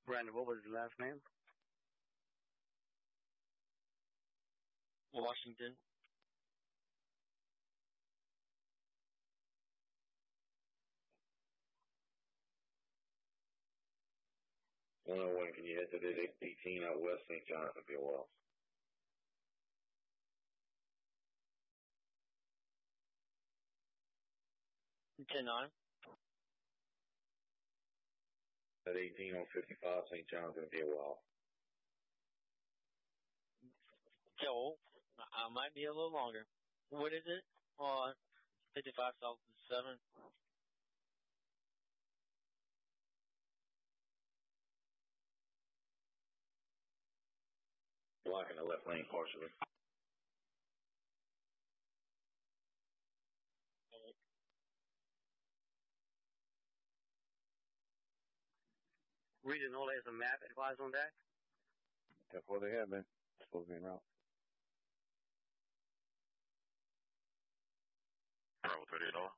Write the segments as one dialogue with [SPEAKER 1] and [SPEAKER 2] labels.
[SPEAKER 1] Brandon, what was his last name?
[SPEAKER 2] Washington.
[SPEAKER 3] Can you head to this 18 out West St. John's if you're well?
[SPEAKER 2] 10-9.
[SPEAKER 3] At 18 on 55 St. John's gonna be a while.
[SPEAKER 2] Joel, I might be a little longer. What is it? 55 South 7.
[SPEAKER 3] Blocking the left lane partially.
[SPEAKER 1] Region only has a map advised on that?
[SPEAKER 4] That's what they have been. Supposed to be en route.
[SPEAKER 5] Bravo 38 over.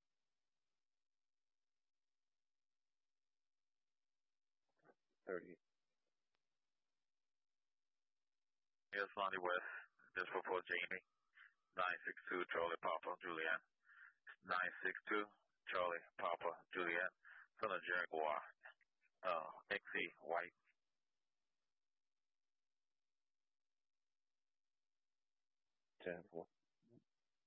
[SPEAKER 5] Here's Lonnie West. Just before Jamie. 962 Charlie Papa Juliet. 962 Charlie Papa Juliet. Son of Jaguar. XC White.
[SPEAKER 4] Ten 4.